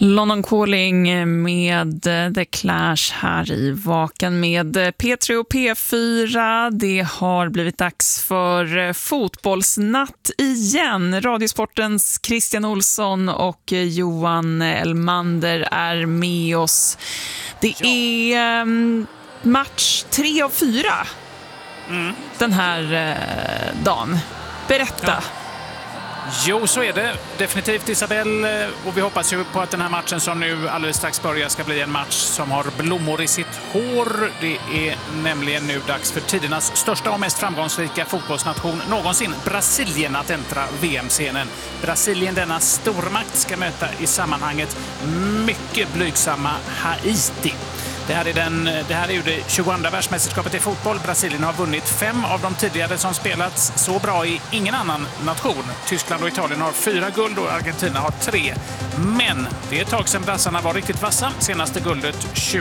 London Calling med The Clash här i Vaken med P3 och P4. Det har blivit dags för fotbollsnatt igen. Radiosportens Christian Olsson och Johan Elmander är med oss. Det är match 3 av 4 den här dagen. Berätta. Ja. Jo, så är det definitivt, Isabelle, och vi hoppas ju på att den här matchen som nu alldeles strax börjar ska bli en match som har blommor i sitt hår. Det är nämligen nu dags för tidernas största och mest framgångsrika fotbollsnation någonsin, Brasilien, att äntra VM-scenen. Brasilien, denna stormakt, ska möta i sammanhanget mycket blygsamma Haiti. Det här är ju det 22:a världsmästerskapet i fotboll. Brasilien har vunnit 5 av de tidigare som spelats. Så bra i ingen annan nation. Tyskland och Italien har 4 guld och Argentina har 3. Men det är ett tag sedan brassarna var riktigt vassa. Senaste guldet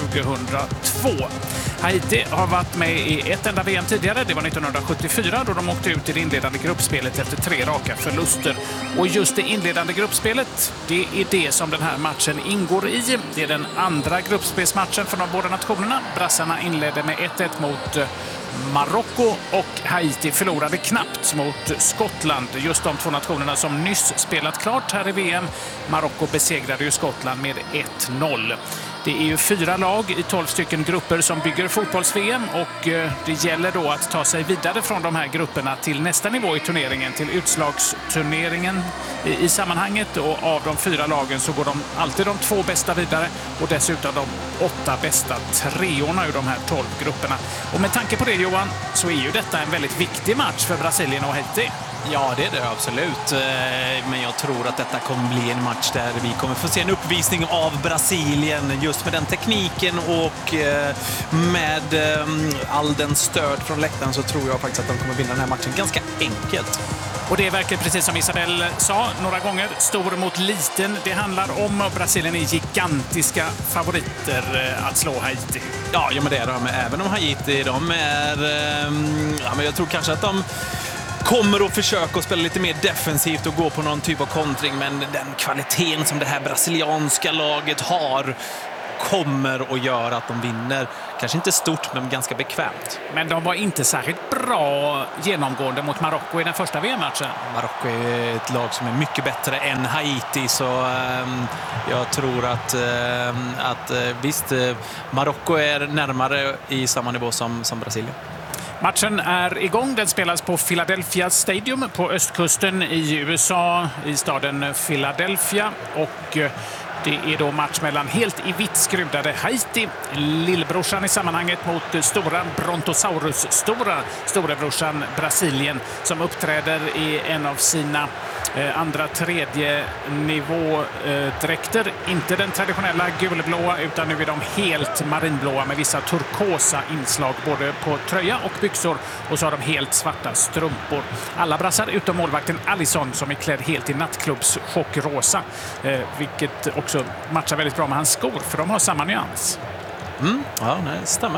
2002. Haiti har varit med i ett enda VM tidigare. Det var 1974 då de åkte ut i det inledande gruppspelet efter 3 raka förluster. Och just det inledande gruppspelet, det är det som den här matchen ingår i. Det är den andra gruppspelsmatchen för de båda nationerna. Brassarna inledde med 1-1 mot Marocko och Haiti förlorade knappt mot Skottland. Just de två nationerna som nyss spelat klart här i VM. Marocko besegrade ju Skottland med 1-0. Det är ju 4 lag i 12 stycken grupper som bygger fotbolls-VM och det gäller då att ta sig vidare från de här grupperna till nästa nivå i turneringen, till utslagsturneringen i sammanhanget. Och av de 4 lagen så går alltid de 2 bästa vidare och dessutom de 8 bästa treorna ur de här 12 grupperna. Och med tanke på det, Johan, så är ju detta en väldigt viktig match för Brasilien och Haiti. Ja, det är det absolut. Men jag tror att detta kommer bli en match där vi kommer få se en uppvisning av Brasilien just med den tekniken och med all den stöd från läktaren, så tror jag faktiskt att de kommer vinna den här matchen ganska enkelt. Och det är verkligen precis som Isabelle sa några gånger, stor mot liten. Det handlar om att Brasilien är gigantiska favoriter att slå Haiti. Ja, men det är de. Även om Haiti, de är... men jag tror kanske att de kommer att försöka att spela lite mer defensivt och gå på någon typ av kontring, men den kvaliteten som det här brasilianska laget har kommer att göra att de vinner. Kanske inte stort, men ganska bekvämt. Men de var inte särskilt bra genomgående mot Marocko i den första VM-matchen. Marocko är ett lag som är mycket bättre än Haiti, så jag tror att visst, Marocko är närmare i samma nivå som Brasilien. Matchen är igång. Den spelas på Philadelphia Stadium på östkusten i USA, i staden Philadelphia. Och det är då match mellan helt i vitt skrudade Haiti, lillbrorsan i sammanhanget, mot stora Brontosaurus, storebrorsan Brasilien, som uppträder i en av sina andra, tredje nivådräkter. Inte den traditionella gulblåa, utan nu är de helt marinblåa med vissa turkosa inslag både på tröja och byxor, och så har de helt svarta strumpor. Alla brassar utom målvakten Alisson, som är klädd helt i nattklubbs chockrosa, vilket också matchar väldigt bra med hans skor, för de har samma nyans. Ja, det stämmer.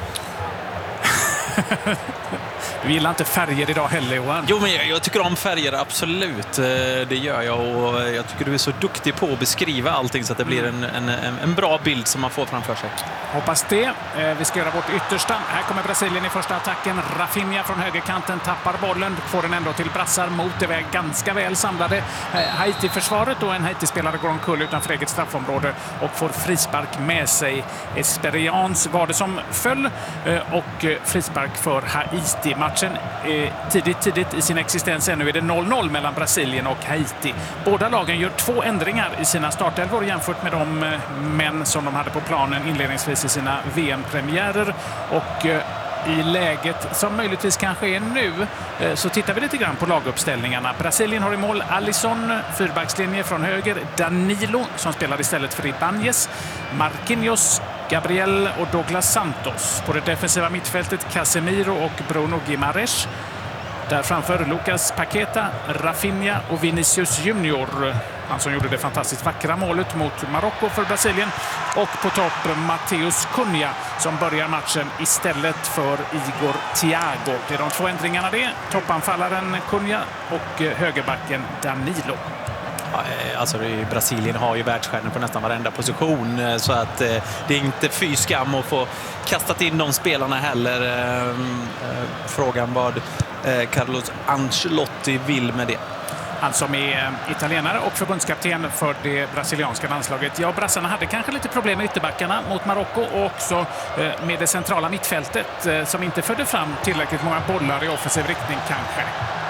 Du gillar inte färger idag heller, Johan? Jo, men jag tycker om färger, absolut. Det gör jag, och jag tycker du är så duktig på att beskriva allting så att det blir en bra bild som man får framför sig. Hoppas det. Vi ska göra vårt yttersta. Här kommer Brasilien i första attacken. Rafinha från högerkanten tappar bollen. Får den ändå till brassar mot det ganska väl samlade Haiti-försvaret. Och en Haiti-spelare går omkull utanför eget straffområde och får frispark med sig. Esperians var det som föll, och frispark för Haiti. Matchen är tidigt i sin existens. Ännu är det 0-0 mellan Brasilien och Haiti. Båda lagen gör 2 ändringar i sina startelvor jämfört med de män som de hade på planen inledningsvis i sina VM-premiärer. Och i läget som möjligtvis kanske är nu, så tittar vi lite grann på laguppställningarna. Brasilien har i mål Alisson, fyrbackslinje från höger, Danilo som spelar istället för Ibanez, Marquinhos, Gabriel och Douglas Santos. På det defensiva mittfältet Casemiro och Bruno Guimaraes. Där framför Lucas Paqueta, Rafinha och Vinicius Junior. Han som gjorde det fantastiskt vackra målet mot Marocko för Brasilien. Och på topp Mateus Cunha som börjar matchen istället för Igor Thiago. Det är de 2 ändringarna det. Toppanfallaren Cunha och högerbacken Danilo. Alltså Brasilien har ju världsstjärnor på nästan varenda position, så att det är inte fy skam att få kastat in de spelarna heller. Frågan vad Carlos Ancelotti vill med det. Han som är italienare och förbundskapten för det brasilianska landslaget. Ja, brassarna hade kanske lite problem med ytterbackarna mot Marocko och också med det centrala mittfältet som inte förde fram tillräckligt många bollar i offensiv riktning kanske.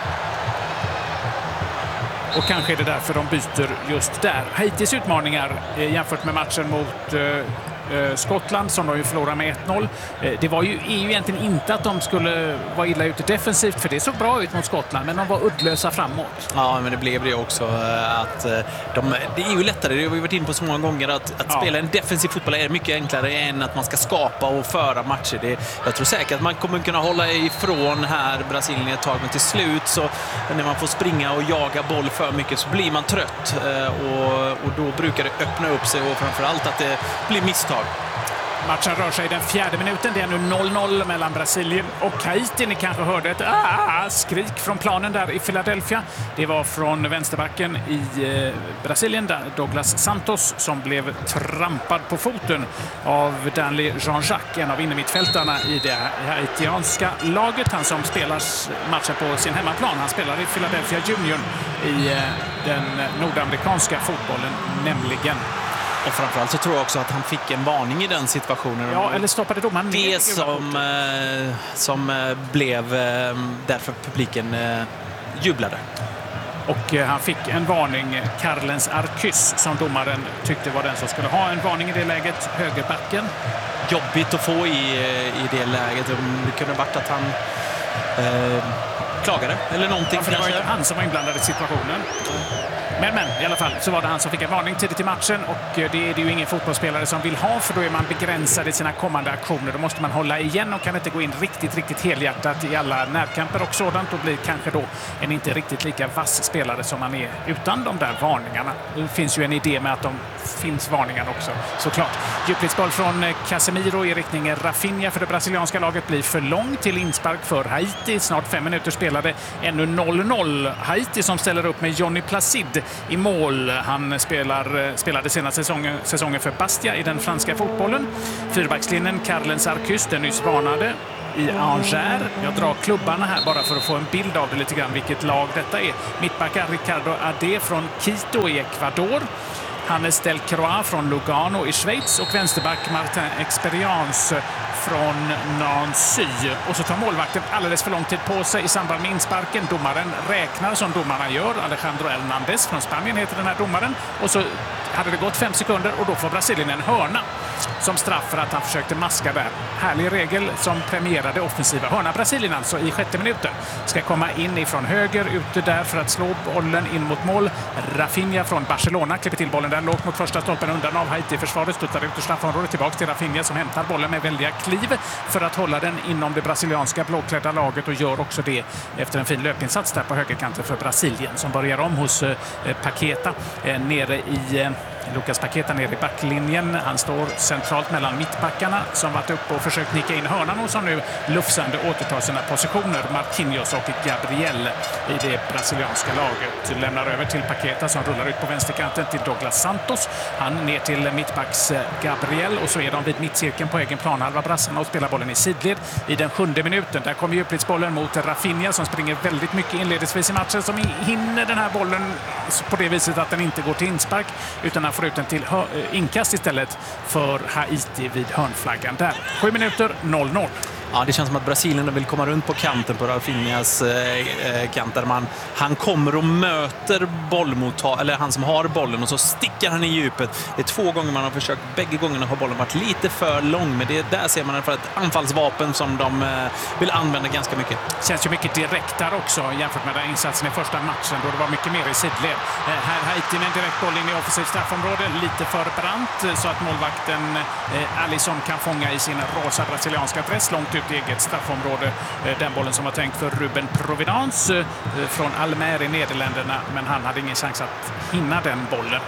Och kanske är det därför de byter just där. Haitis utmaningar jämfört med matchen mot Skottland som de ju förlorade med 1-0. Det är ju egentligen inte att de skulle vara illa ute defensivt, för det såg bra ut mot Skottland, men de var uddlösa framåt. Ja, men det blev det också. Att det är ju lättare, det har vi varit in på så många gånger, att spela en defensiv fotboll är mycket enklare än att man ska skapa och föra matcher. Jag tror säkert att man kommer kunna hålla ifrån här Brasilien ett tag, men till slut så när man får springa och jaga boll för mycket så blir man trött och då brukar det öppna upp sig, och framförallt att det blir misstag. Matchen rör sig i den 4:e minuten. Det är nu 0-0 mellan Brasilien och Haiti. Ni kanske hörde ett skrik från planen där i Philadelphia. Det var från vänsterbacken i Brasilien, där Douglas Santos, som blev trampad på foten av Danley Jean-Jacques, en av innermittfältarna i det haitianska laget. Han som spelar matchen på sin hemmaplan. Han spelar i Philadelphia Union i den nordamerikanska fotbollen nämligen. Och framförallt så tror jag också att han fick en varning i den situationen. Ja, eller stoppade domaren det som blev därför publiken jublade. Och han fick en varning, Carlens Arcus, som domaren tyckte var den som skulle ha en varning i det läget, högerbacken. Jobbigt att få i det läget. Det kunde varit att han klagade eller någonting. För det var ju han som var inblandad i situationen. Men i alla fall så var det han som fick en varning tidigt i matchen, och det är det ju ingen fotbollsspelare som vill ha, för då är man begränsad i sina kommande aktioner. Då måste man hålla igen och kan inte gå in riktigt helhjärtat i alla närkamper och sådant, och blir kanske då en inte riktigt lika vass spelare som man är utan de där varningarna. Det finns ju en idé med att de finns varningar också, såklart. Djupledsboll från Casemiro i riktning Rafinha för det brasilianska laget blir för lång till inspark för Haiti. Snart 5 minuter spelade, ännu 0-0. Haiti som ställer upp med Johnny Placide i mål. Han spelade senaste säsongen för Bastia i den franska fotbollen. Fyrbackslinjen Carlens Arcus, den nyss varnade i Angers. Jag drar klubbarna här bara för att få en bild av det lite grann, vilket lag detta är. Mittbackar Ricardo Ade från Quito i Ecuador. Hannes Del Croix från Lugano i Schweiz och vänsterback Martin Experience från Nancy. Och så tar målvakten alldeles för lång tid på sig i samband med insparken. Domaren räknar som domarna gör. Alejandro Hernández från Spanien heter den här domaren. Och så hade det gått 5 sekunder och då får Brasilien en hörna som straff för att han försökte maska där. Härlig regel som premierade offensiva hörna. Brasilien alltså i 6:e minuten ska komma in ifrån höger, ute där för att slå bollen in mot mål. Rafinha från Barcelona klipper till bollen där lågt mot första stolpen undan av Haiti-försvaret. Stuttar ut ur straffområdet tillbaka till Rafinha som hämtar bollen med väldiga kliv för att hålla den inom det brasilianska blåklädda laget, och gör också det efter en fin löpinsats där på högerkanten för Brasilien, som börjar om hos Paqueta nere i Lucas Paqueta nere i backlinjen. Han står centralt mellan mittbackarna som varit uppe och försökt nicka in hörnan och som nu lufsande återtar sina positioner. Marquinhos och Gabriel i det brasilianska laget lämnar över till Paqueta som rullar ut på vänsterkanten till Douglas Santos. Han ner till mittbacks Gabriel, och så är de vid mittcirkeln på egen planhalva brassarna och spelar bollen i sidled i den 7:e minuten. Där kommer djupledsbollen mot Rafinha som springer väldigt mycket inledningsvis i matchen, som hinner den här bollen på det viset att den inte går till inspark, utan han får ut den till inkast istället för Haiti vid hörnflaggan där. 7 minuter, 0-0. Ja, det känns som att Brasilien vill komma runt på kanten på Rafinhas kant där han kommer och möter eller han som har bollen, och så sticker han i djupet. Det är 2 gånger man har försökt, bägge gångerna har bollen varit lite för lång, men där ser man för ett anfallsvapen som de vill använda ganska mycket. Känns ju mycket direktare också jämfört med den insatsen i första matchen då det var mycket mer i sidled. Här Haiti med en direkt boll in i offensivt straffområde, lite för brant så att målvakten Alisson kan fånga i sin rosa brasilianska dress långt ut i eget straffområde. Den bollen som var tänkt för Ruben Providence från Almer i Nederländerna, men han hade ingen chans att hinna den bollen.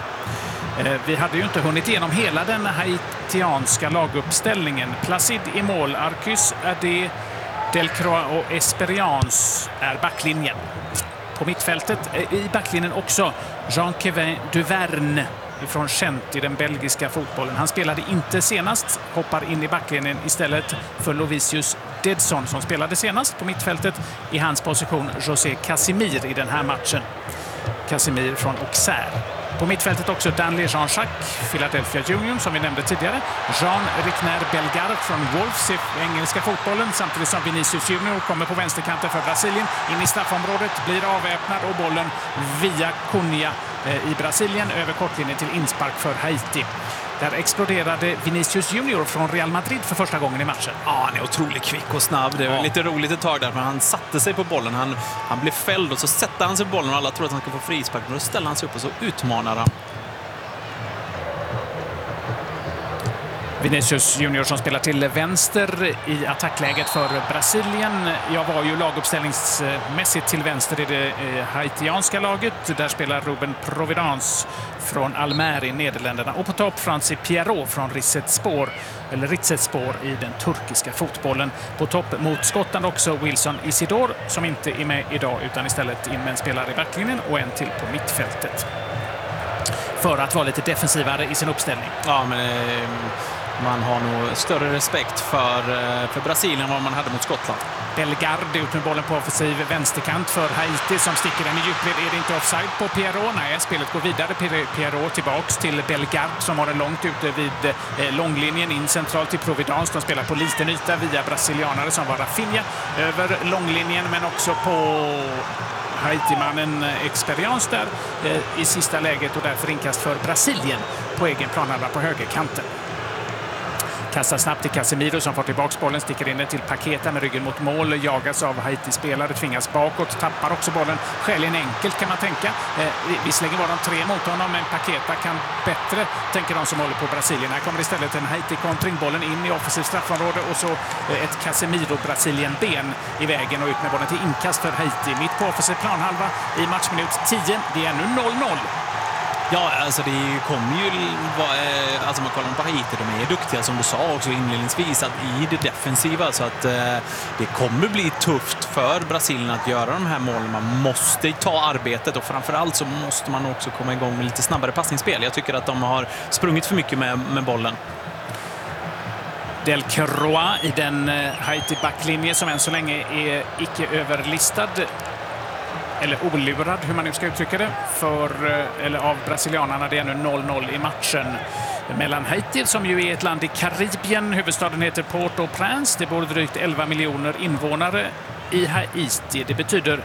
Vi hade ju inte hunnit igenom hela den haitianska laguppställningen. Placide i mål, Arcus, Ade, Del Croix och Esperiance är backlinjen. På mittfältet i backlinjen också Jean-Kevin Duverne från Gent i den belgiska fotbollen. Han spelade inte senast, hoppar in i backlinjen istället för Lovisius Dedson som spelade senast. På mittfältet i hans position José Casimir i den här matchen. Casimir från Auxerre. På mittfältet också Danley Jean-Jacques, Philadelphia Union som vi nämnde tidigare. Jean Rickner Bellegarde från Wolves i engelska fotbollen. Samtidigt som Vinicius Junior kommer på vänsterkanten för Brasilien. In i straffområdet, blir avväpnad och bollen via Cunha i Brasilien över kortlinjen till inspark för Haiti. Där exploderade Vinicius Junior från Real Madrid för första gången i matchen. Ja, han är otroligt kvick och snabb. Det var lite roligt ett tag där, för han satte sig på bollen. Han blev fälld och så sätter han sig på bollen och alla tror att han ska få frispark. Men då ställer han sig upp och så utmanar han. Vinicius Junior som spelar till vänster i attackläget för Brasilien. Jag var ju laguppställningsmässigt till vänster i det haitianska laget. Där spelar Ruben Providence från Almer i Nederländerna. Och på topp Francis Pierrot från Rizzetspor i den turkiska fotbollen. På topp mot Skottland också Wilson Isidore som inte är med idag utan istället in med en spelare i backlinjen och en till på mittfältet. För att vara lite defensivare i sin uppställning. Ja, men man har nog större respekt för Brasilien än vad man hade mot Skottland. Bellegarde ut med bollen på offensiv vänsterkant för Haiti som sticker den i djupled. Är det inte offside på Pierrot? Nej, spelet går vidare. Pierrot tillbaks till Bellegarde som har den långt ute vid långlinjen in centralt till Providence. De spelar på liten yta via brasilianare som var Rafinha över långlinjen men också på Haiti-mannen Experience där i sista läget och därför inkast för Brasilien på egen planhalva på högerkanten. Kastar snabbt till Casemiro som får tillbaka bollen, sticker in den till Paqueta med ryggen mot mål, jagas av Haiti-spelare, tvingas bakåt, tappar också bollen. Skäligen enkelt kan man tänka. Visserligen var de 3 mot honom, men Paqueta kan bättre, tänker de som håller på Brasilien. Här kommer istället en Haiti-kontring, bollen in i offensivt straffområde och så ett Casemiro-Brasilien-ben i vägen och ut med bollen till inkast för Haiti. Mitt på offensiv planhalva i matchminut 10. Det är nu 0-0. Ja, alltså det kommer ju alltså man kollar på Haiti, de är duktiga som du sa också inledningsvis att i det defensiva, så att det kommer bli tufft för Brasilien att göra de här målen. Man måste ta arbetet och framförallt så måste man också komma igång med lite snabbare passningsspel. Jag tycker att de har sprungit för mycket med bollen. Delcroix i den Haiti-backlinje som än så länge är icke överlistad eller olurad, hur man nu ska uttrycka det, av brasilianerna. Det är nu 0-0 i matchen mellan Haiti, som ju är ett land i Karibien. Huvudstaden heter Port-au-Prince. Det bor drygt 11 miljoner invånare i Haiti. Det betyder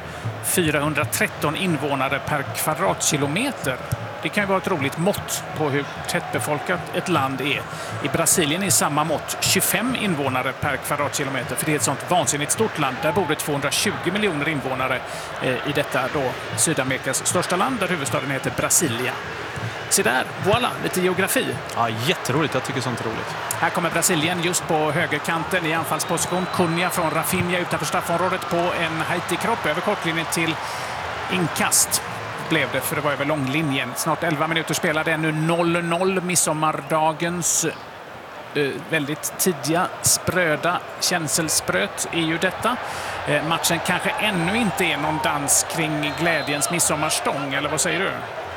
413 invånare per kvadratkilometer. Det kan ju vara ett roligt mått på hur tättbefolkat ett land är. I Brasilien är samma mått 25 invånare per kvadratkilometer, för det är ett sånt vansinnigt stort land. Där bor det 220 miljoner invånare i detta då Sydamerikas största land, där huvudstaden heter Brasilia. Se där, voilà, lite geografi. Ja, jätteroligt, jag tycker sånt är roligt. Här kommer Brasilien just på högerkanten i anfallsposition. Cunha från Rafinha utanför straffområdet på en Haiti-kropp över kortlinjen till inkast. Blev det, för det var över långlinjen. Snart 11 minuter spelade, ännu 0-0. Midsommardagens väldigt tidiga, spröda känselspröt är ju detta. Matchen kanske ännu inte är någon dans kring glädjens midsommarstång, eller vad säger du?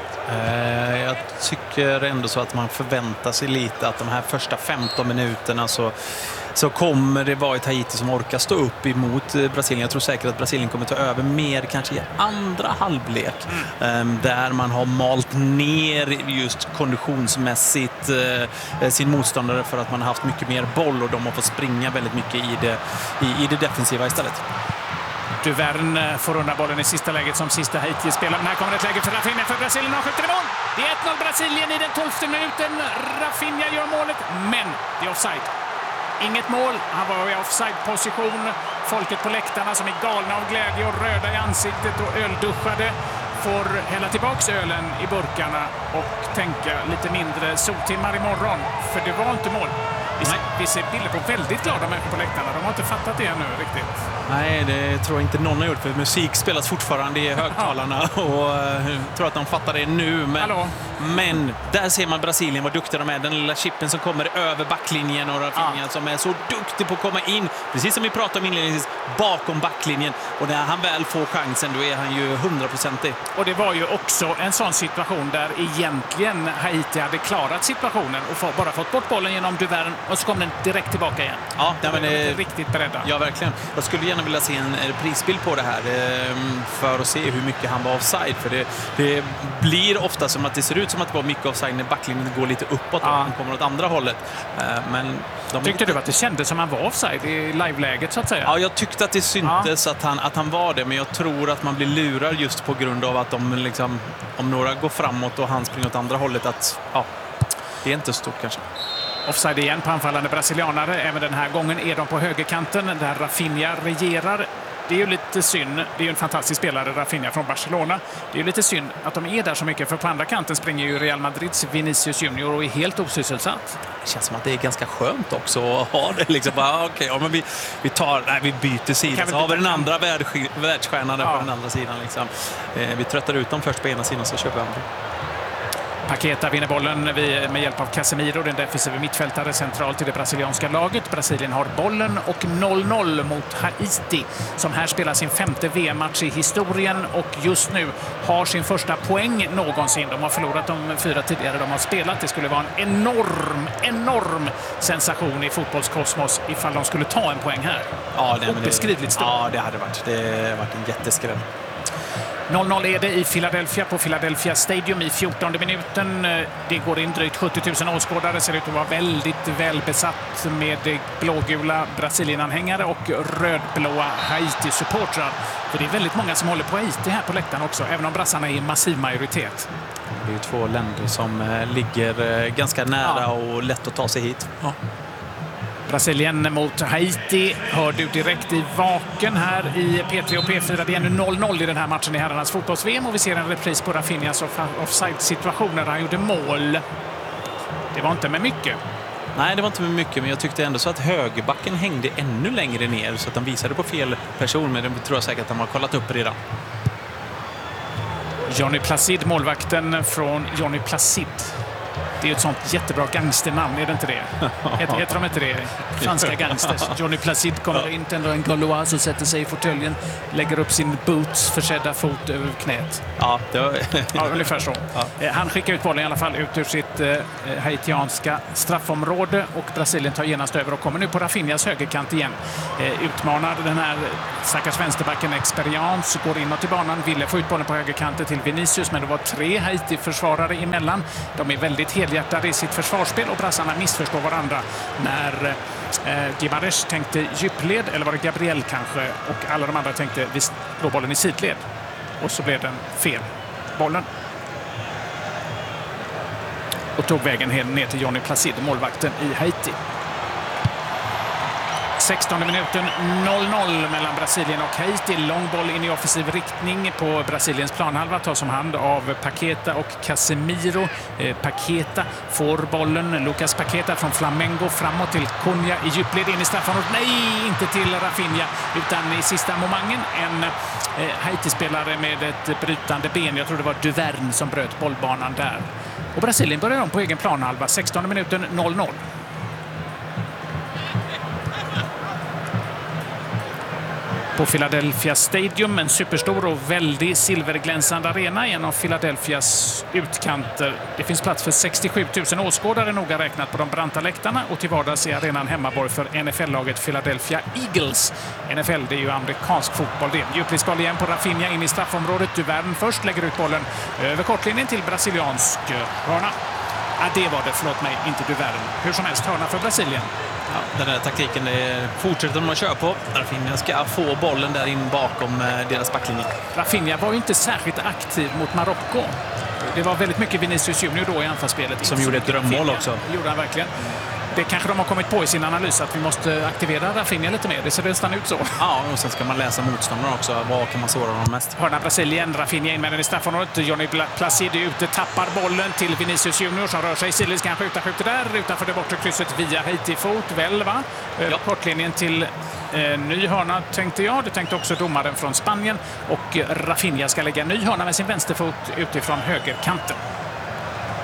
Jag tycker ändå så att man förväntar sig lite att de här första 15 minuterna så kommer det vara ett Haiti som orkar stå upp emot Brasilien. Jag tror säkert att Brasilien kommer ta över mer kanske i andra halvlek. Där man har malt ner just konditionsmässigt sin motståndare för att man har haft mycket mer boll och de har fått springa väldigt mycket i det defensiva istället. Duverne får undan bollen i sista läget som sista Haiti-spelare. Men här kommer ett läge för Rafinha för Brasilien och skjuter i mål. Det är 1-0 Brasilien i den 12:e minuten. Rafinha gör målet, men det är offside. Inget mål, han var i offside-position. Folket på läktarna som är galna av glädje och röda i ansiktet och ölduschade får hälla tillbaks ölen i burkarna och tänka lite mindre soltimmar imorgon. För det var inte mål. Vi ser bilder på väldigt glada människor på läktarna. De har inte fattat det ännu riktigt. Nej, det tror jag inte någon har gjort, för musik spelas fortfarande i högtalarna och jag tror att de fattar det nu. Men hallå? Men där ser man Brasilien, vad duktiga de är. Den lilla chippen som kommer över backlinjen och Rafinha som är så duktig på att komma in, precis som vi pratade om inledningsvis, bakom backlinjen. Och när han väl får chansen, då är han ju 100%. Och det var ju också en sån situation där egentligen Haiti hade klarat situationen och bara fått bort bollen genom Duvern och så kom den direkt tillbaka igen. Ja, de var inte riktigt beredda. Ja, verkligen. Jag skulle gärna vilja se en prisbild på det här för att se hur mycket han var offside. För det blir ofta som att det ser ut som att det var mycket offside när backlinjen går lite uppåt och den kommer åt andra hållet. Men tyckte du att det kändes som att han var offside i live-läget så att säga? Ja, jag tyckte att det syntes att han var det, men jag tror att man blir lurad just på grund av att om några går framåt och han springer åt andra hållet, att det är inte stort kanske. Offside igen på anfallande brasilianare. Även den här gången är de på högerkanten där Rafinha regerar. Det är ju lite synd. Det är ju en fantastisk spelare, Rafinha från Barcelona. Det är ju lite synd att de är där så mycket, för på andra kanten springer ju Real Madrids Vinicius Junior och är helt osysselsatt. Det känns som att det är ganska skönt också att ha det. Liksom bara, men vi byter sida. Så har vi den andra världsstjärnan på den andra sidan. Liksom. Vi tröttar ut dem först på ena sidan, så köper vi andra. Paqueta vinner bollen med hjälp av Casemiro, den defensiva mittfältare centralt i det brasilianska laget. Brasilien har bollen och 0-0 mot Haiti som här spelar sin 5:e VM-match i historien och just nu har sin första poäng någonsin. De har förlorat de 4 tidigare de har spelat. Det skulle vara en enorm sensation i fotbollskosmos ifall de skulle ta en poäng här. Ja, obeskrivligt stort. Ja, det hade varit en jätteskräll. 0-0 är det i Philadelphia på Philadelphia Stadium i 14:e minuten. Det går in drygt 70 000 åskådare. Ser ut att vara väldigt välbesatt med blågula Brasilien-anhängare och rödblåa Haiti-supportrar. För det är väldigt många som håller på Haiti här på läktaren också, även om brassarna är i massiv majoritet. Det är ju 2 länder som ligger ganska nära och lätt att ta sig hit. Ja. Brasilien mot Haiti hör du direkt i vaken här i P3 och P4. Det är nu 0-0 i den här matchen i herrarnas fotbolls-VM och vi ser en repris på Rafinhas offside-situation där han gjorde mål. Det var inte med mycket. Nej, det var inte med mycket, men jag tyckte ändå så att högerbacken hängde ännu längre ner så att de visade på fel person, men det tror jag säkert att de har kollat upp redan. Johnny Placid, målvakten från Johnny Placid. Det är ett sånt jättebra gangsternamn, är det inte det? Heter de inte det? Franska gangsters. Johnny Placid kommer in, tänder en Gaulois och sätter sig i fåtöljen, lägger upp sin boots försedda fot över knät. Ja, ungefär så. Ja. Han skickar ut bollen i alla fall ut ur sitt haitianska straffområde och Brasilien tar genast över och kommer nu på Rafinhas högerkant igen. Utmanar den här stackars vänsterbacken Experience, går inåt i banan, ville få ut bollen på högerkanten till Vinicius, men det var 3 Haiti-försvarare emellan. De är väldigt helhjärtade i sitt försvarsspel och brassarna missförstår varandra när Gimares tänkte djupled, eller var det Gabriel kanske, och alla de andra tänkte vi slår bollen i sidled. Och så blev den fel. Bollen. Och tog vägen ner till Johnny Placid, målvakten i Haiti. 16:e minuten, 0-0 mellan Brasilien och Haiti. Lång boll in i offensiv riktning på Brasiliens planhalva, tas om hand av Paqueta och Casemiro. Paqueta får bollen, Lucas Paqueta från Flamengo framåt till Cunha i djupled in i straffområdet. Nej, inte till Rafinha utan i sista momangen en Haiti-spelare med ett brytande ben. Jag tror det var Duvern som bröt bollbanan där. Och Brasilien börjar om på egen planhalva, 16:e minuten, 0-0. På Philadelphia Stadium, en superstor och väldigt silverglänsande arena, en av Philadelphias utkanter. Det finns plats för 67 000 åskådare noga räknat på de branta läktarna och till vardags är arenan hemmaborg för NFL-laget Philadelphia Eagles. NFL, det är ju amerikansk fotboll det. Djupledsboll igen på Rafinha in i straffområdet. Duvern först lägger ut bollen över kortlinjen till brasiliansk hörna. Det var det, förlåt mig, inte Duvern. Hur som helst, hörna för Brasilien. Ja, den här taktiken fortsätter de att köra på. Rafinha ska få bollen där in bakom deras backlinje. Rafinha var ju inte särskilt aktiv mot Marocko. Det var väldigt mycket Vinicius Junior då i anfallsspelet. Som gjorde ett drömmål också. Det gjorde han verkligen. Det kanske de har kommit på i sin analys att vi måste aktivera Rafinha lite mer. Det ser nästan ut så. Ja, och sen ska man läsa motståndarna också. Vad kan man såra dem mest? Hörna Brasilien, Rafinha in med den i straffområdet. Johnny Placid ute, tappar bollen till Vinicius Junior som rör sig sidledes, kan skjuter där utanför det bortre krysset via Haiti-fot. Väl va? Över kortlinjen till ny hörna tänkte jag. Det tänkte också domaren från Spanien. Och Rafinha ska lägga en ny hörna med sin vänsterfot utifrån högerkanten.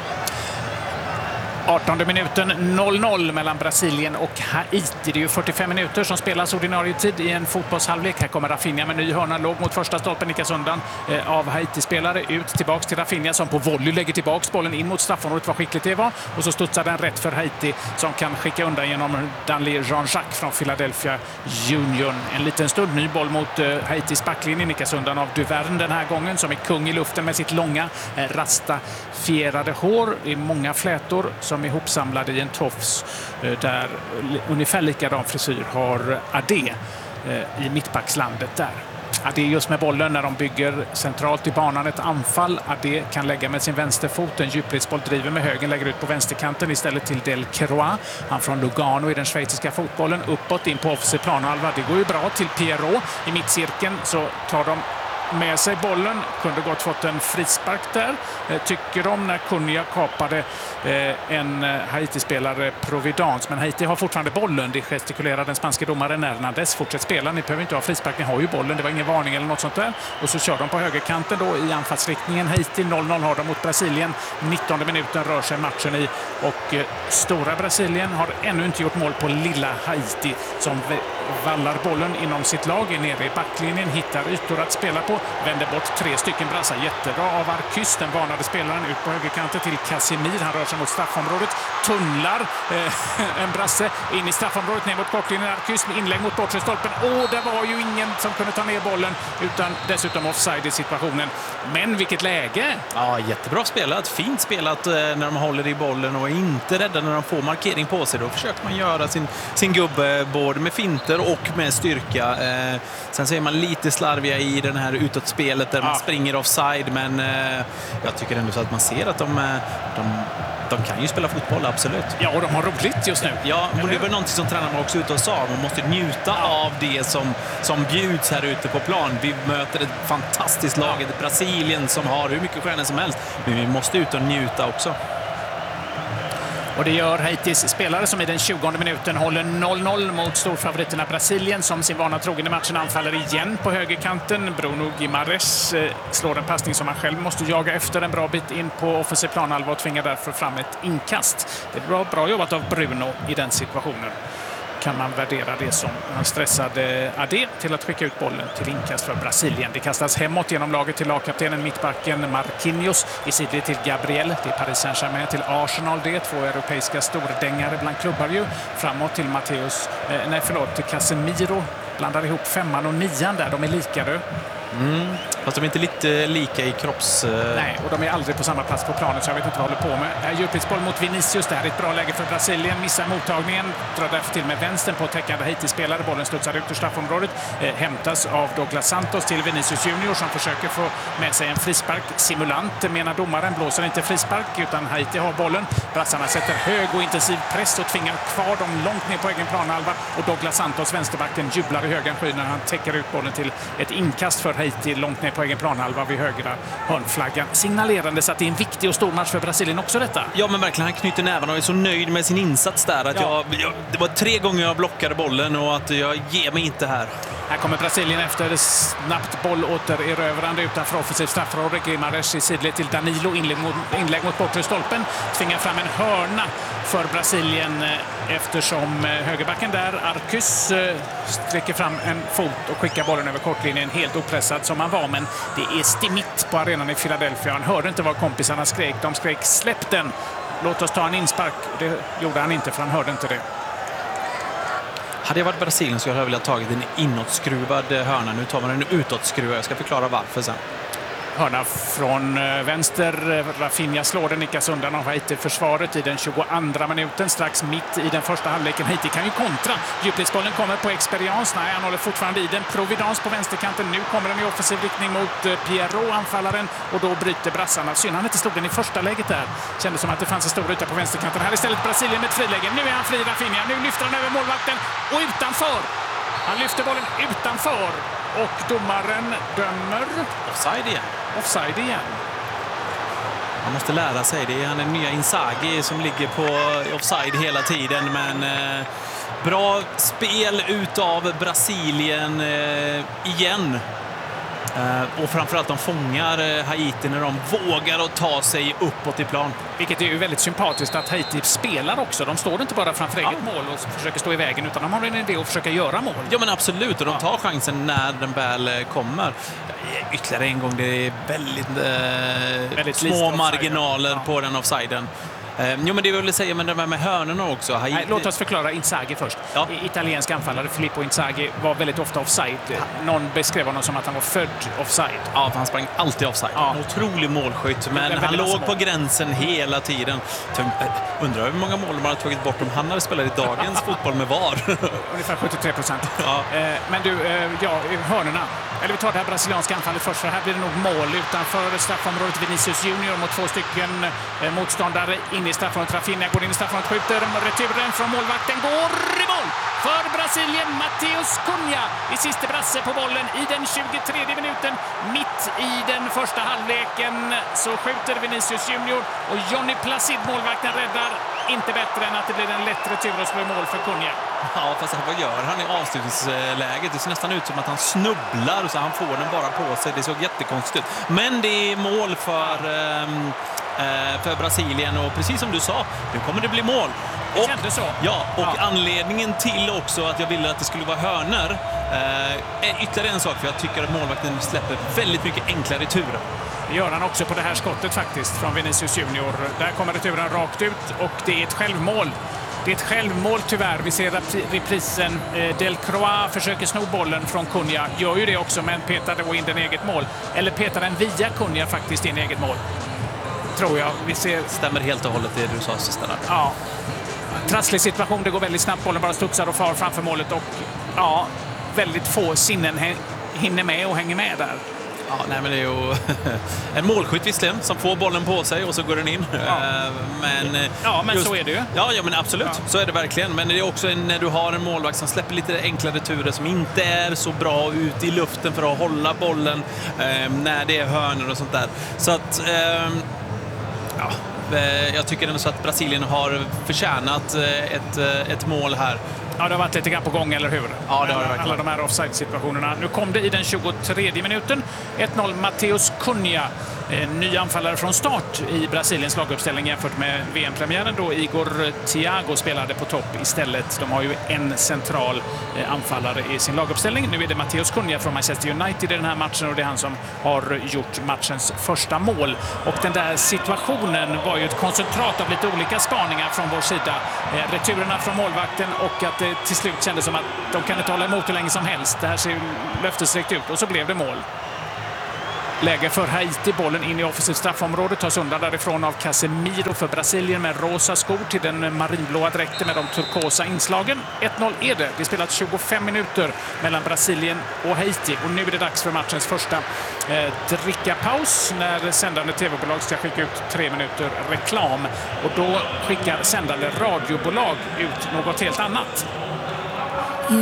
18:e minuten 0-0 mellan Brasilien och Haiti. Det är ju 45 minuter som spelas ordinarie tid i en fotbollshalvlek. Här kommer Rafinha med ny hörna, låg mot första stolpen, nickas undan av Haiti-spelare. Ut tillbaks till Rafinha som på volley lägger tillbaks bollen in mot straffområdet. Vad skickligt det var. Och så studsar den rätt för Haiti som kan skicka undan genom Danley Jean-Jacques från Philadelphia Union. En liten stund, ny boll mot Haitis backlinje, nickas undan av Duverne den här gången som är kung i luften med sitt långa rastafierade hår. Det är många flätor som är ihopsamlade i en tofs där ungefär likadan frisyr har Adé i mittbackslandet där. Adé just med bollen när de bygger centralt i banan ett anfall. Adé kan lägga med sin vänsterfot. En djupledsboll driver med högen, lägger ut på vänsterkanten istället till Delcroix. Han från Lugano i den schweiziska fotbollen. Uppåt in på offensiv planhalva. Det går ju bra till Pierrot i mittcirkeln, så tar de med sig bollen. Kunde gott fått en frispark där, tycker de, när Cunha kapade en Haiti-spelare Providence. Men Haiti har fortfarande bollen. Det gestikulerar den spanska domaren Hernandez. Fortsätt spela, ni behöver inte ha frispark, ni har ju bollen. Det var ingen varning eller något sånt där. Och så kör de på högerkanten då i anfallsriktningen. Haiti 0-0 har de mot Brasilien. 19:e minuten rör sig matchen i. Och stora Brasilien har ännu inte gjort mål på lilla Haiti som vallar bollen inom sitt lag, är nere i backlinjen, hittar ytor att spela på, vänder bort 3 stycken brassar jättebra av Arquis, den varnade spelaren, ut på högerkanten till Casemir. Han rör sig mot straffområdet, tunnlar en brasse in i straffområdet, ner mot kortlinjen. Arquis med inlägg mot bortre stolpen. Det var ju ingen som kunde ta ner bollen, utan dessutom offside i situationen. Men vilket läge! Ja, jättebra spelat, fint spelat när de håller i bollen och är inte rädda när de får markering på sig. Då försöker man göra sin gubbe både med finter och med styrka. Sen så är man lite slarviga i den här utåtspelet där man springer offside, men jag tycker ändå så att man ser att de kan ju spela fotboll, absolut. Ja, och de har roligt just nu. Ja, och det var någonting som tränarna också ute och sa. Man måste njuta av det som bjuds här ute på plan. Vi möter ett fantastiskt lag, ett Brasilien som har hur mycket stjärnor som helst. Men vi måste ut och njuta också. Och det gör Haitis spelare som i den 20:e minuten håller 0-0 mot storfavoriterna Brasilien, som sin vana trogen i matchen anfaller igen på högerkanten. Bruno Guimaraes slår en passning som han själv måste jaga efter en bra bit in på offensiv planhalva och tvingar därför fram ett inkast. Det är bra jobbat av Bruno i den situationen. Kan man värdera det som han stressade Adé till att skicka ut bollen till inkast för Brasilien. Det kastas hemåt genom laget till lagkaptenen, mittbacken Marquinhos, i sidled till Gabriel, till Paris Saint-Germain, till Arsenal. Det är 2 europeiska stordängare bland klubbar ju. Framåt till till Casemiro. Blandar ihop 5:an och 9:an där, de är likade. Fast de är inte lite lika i kropps... Nej, och de är aldrig på samma plats på planen, så jag vet inte vad jag håller på med. Djupledsboll mot Vinicius, det här är ett bra läge för Brasilien. Missar mottagningen, drar därför till med vänstern på täckande Haiti-spelare. Bollen studsar ut ur straffområdet, hämtas av Douglas Santos till Vinicius Junior som försöker få med sig en frispark. Simulant menar domaren, blåser inte frispark utan Haiti har bollen. Brassarna sätter hög och intensiv press och tvingar kvar dem långt ner på egen planhalva. Och Douglas Santos, vänsterbacken, jublar i högan sky när han täcker ut bollen till ett inkast för Haiti långt ner på egen planhalva vid högra hörnflaggan. Signalerande så att det är en viktig och stor match för Brasilien också detta. Ja, men verkligen, han knyter nävarna och är så nöjd med sin insats där att det var 3 gånger jag blockade bollen och att jag ger mig inte här. Här kommer Brasilien efter snabbt bollåtererövrande utanför offensiv straffområde. Guimaraes i sidled till Danilo, inlägg mot bortre stolpen, tvingar fram en hörna för Brasilien eftersom högerbacken där, Arquis, sträcker fram en fot och skickar bollen över kortlinjen helt opressad som han var, men det är stimmigt på arenan i Philadelphia. Han hörde inte vad kompisarna skrek. De skrek släpp den, låt oss ta en inspark. Det gjorde han inte, för han hörde inte det. Hade jag varit Brasilien så hade jag velat tagit en inåtskruvad hörna. Nu tar man en utåtskruvad. Jag ska förklara varför sen. Hörna från vänster. Rafinha slår den, nickas undan av Haiti-försvaret i den 22:a minuten. Strax mitt i den första halvleken. Haiti kan ju kontra. Djupledsbollen kommer på Experience. Nej, han håller fortfarande i den. Providence på vänsterkanten. Nu kommer den i offensiv riktning mot Pierrot, anfallaren. Och då bryter brassarna. Synd han inte slog den i första läget där. Kändes som att det fanns en stor yta på vänsterkanten. Här istället Brasilien med ett friläge. Nu är han fri, Rafinha. Nu lyfter han över målvakten och utanför. Han lyfter bollen utanför. Och domaren dömer offside igen. Man måste lära sig det. Han är nya Inzaghi som ligger på offside hela tiden. Men bra spel utav Brasilien igen. Och framförallt de fångar Haiti när de vågar att ta sig uppåt i plan. Vilket är ju väldigt sympatiskt att Haiti spelar också. De står inte bara framför eget mål och försöker stå i vägen, utan de har en idé att försöka göra mål. Ja, men absolut. Och de tar chansen när den väl kommer. Ytterligare en gång, det är väldigt små marginaler på den offsiden. Jo, men det vill säga med det med hörnorna också. Nej, låt oss förklara Inzaghi först. Ja. Italiensk anfallare Filippo Inzaghi var väldigt ofta offside. Någon beskrev honom som att han var född offside. Ja, han sprang alltid offside. Ja. En otrolig målskytt, men han låg på gränsen hela tiden. Undrar hur många mål man hade tagit bort om han hade spelat i dagens fotboll med VAR. Ungefär 73%. Ja. Men du, hörnorna. Eller vi tar det här brasilianska anfallet först, för här blir det nog mål utanför straffområdet. Vinicius Junior mot 2 stycken motståndare in i straffområdet. Rafinha går in i straffområdet, skjuter. Returen från målvakten går i mål för Brasilien. Matheus Cunha i sista brasse på bollen i den 23:e minuten. Mitt i den första halvleken så skjuter Vinicius Junior och Johnny Placid, målvakten, räddar inte bättre än att det blir en lätt retur och slår mål för Cunha. Ja, fast vad gör han i avslutningsläget? Det ser nästan ut som att han snubblar så han får den bara på sig. Det såg jättekonstigt ut. Men det är mål för Brasilien och precis som du sa, nu kommer det bli mål. Det kändes så. Ja, och anledningen till också att jag ville att det skulle vara hörnor är ytterligare en sak, för jag tycker att målvakten släpper väldigt mycket enklare returer. Det gör han också på det här skottet faktiskt från Vinicius Junior. Där kommer returen rakt ut och det är ett självmål. Det är ett självmål tyvärr. Vi ser reprisen. Delcroix försöker sno bollen från Cunha. Gör ju det också, men petar då in den eget mål. Eller petar den via Cunha faktiskt in eget mål. Tror jag. Vi ser... Stämmer helt och hållet det du sa sista där. Ja. Trasslig situation. Det går väldigt snabbt. Bollen bara studsar och far framför målet. Och ja, väldigt få sinnen hinner med och hänger med där. Ja, nej, men det är ju en målskytt visserligen som får bollen på sig och så går den in. Ja. Men just, så är det ju. Ja, men absolut. Ja. Så är det verkligen. Men det är också när du har en målvakt som släpper lite enklare turer som inte är så bra ut i luften för att hålla bollen när det är hörnor och sånt där. Så att jag tycker ändå så att Brasilien har förtjänat ett mål här. Ja, det har varit lite grann på gång, eller hur? Ja, det har det verkligen. Alla de här offside-situationerna. Nu kom det i den 23:e minuten. 1-0 Matheus Cunha. Ny anfallare från start i Brasiliens laguppställning jämfört med VM-premiären då Igor Thiago spelade på topp istället. De har ju en central anfallare i sin laguppställning. Nu är det Matheus Cunha från Manchester United i den här matchen och det är han som har gjort matchens första mål. Och den där situationen var ju ett koncentrat av lite olika spaningar från vår sida. Returerna från målvakten och att det till slut kändes som att de kan inte hålla emot hur länge som helst. Det här ser ju löftesrikt ut och så blev det mål. Läge för Haiti, bollen in i offensivt straffområde, tas undan därifrån av Casemiro för Brasilien med rosa skor till den marinblåa dräkten med de turkosa inslagen. 1-0 är det. Det spelat 25 minuter mellan Brasilien och Haiti och nu är det dags för matchens första drickapaus när sändande tv-bolag ska skicka ut 3 minuter reklam och då skickar sändande radiobolag ut något helt annat.